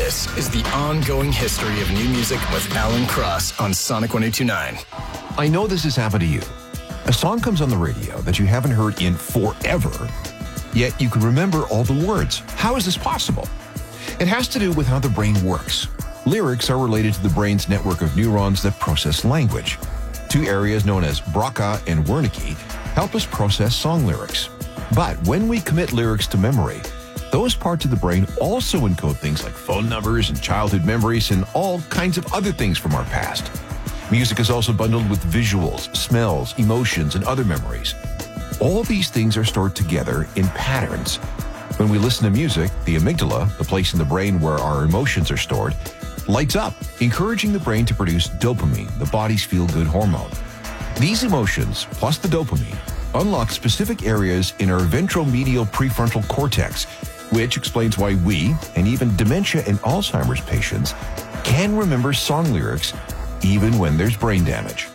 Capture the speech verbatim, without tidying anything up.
This is the ongoing history of new music with Alan Cross on Sonic one oh two point nine. I know this has happened to you. A song comes on the radio that you haven't heard in forever, yet you can remember all the words. How is this possible? It has to do with how the brain works. Lyrics are related to the brain's network of neurons that process language. Two areas known as Broca and Wernicke help us process song lyrics. But when we commit lyrics to memory, those parts of the brain also encode things like phone numbers and childhood memories and all kinds of other things from our past. Music is also bundled with visuals, smells, emotions, and other memories. All these things are stored together in patterns. When we listen to music, the amygdala, the place in the brain where our emotions are stored, lights up, encouraging the brain to produce dopamine, the body's feel-good hormone. These emotions, plus the dopamine, unlock specific areas in our ventromedial prefrontal cortex, which explains why we, and even dementia and Alzheimer's patients, can remember song lyrics even when there's brain damage.